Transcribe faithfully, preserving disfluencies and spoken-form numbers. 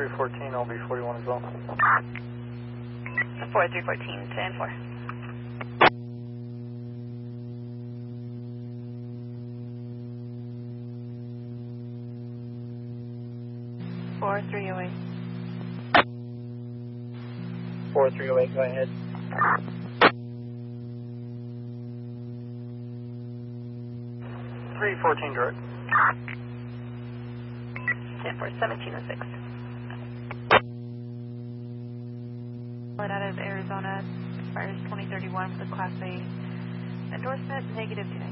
three fourteen, I'll be forty-one as well. four three fourteen, ten four. four three oh eight. four three oh eight, go ahead. three fourteen direct. ten four, seventeen oh six. Flight out of Arizona, expires twenty thirty-one for the Class A endorsement, negative two.